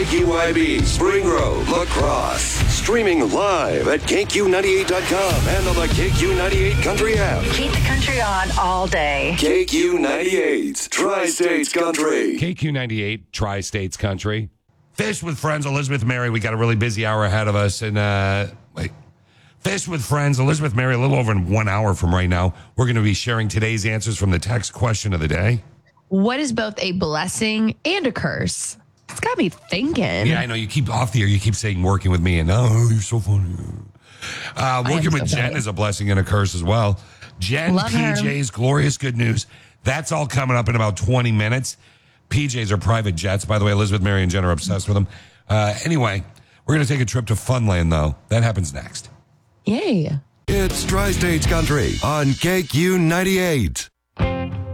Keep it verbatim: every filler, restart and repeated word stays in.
K Q Y B, Spring Grove, La Crosse. Streaming live at K Q ninety-eight dot com and on the K Q ninety-eight Country app. Keep the country on all day. K Q ninety-eight, Tri-States Country. K Q ninety-eight, Tri-States Country. Fish with Friends, Elizabeth Mary. We got a really busy hour ahead of us. And, uh, wait. Fish with Friends, Elizabeth Mary, a little over one hour from right now. We're going to be sharing today's answers from the text question of the day. What is both a blessing and a curse? It's got me thinking. Yeah, I know. You keep off the air. You keep saying working with me. And, oh, you're so funny. Uh, working with so Jen funny. is a blessing and a curse as well. Jen, Love P Js, her. glorious good news. That's all coming up in about twenty minutes. P Js are private jets. By the way, Elizabeth Mary and Jen are obsessed with them. Uh, anyway, we're going to take a trip to Funland, though. That happens next. Yay. It's Tri-States Country on K Q ninety-eight.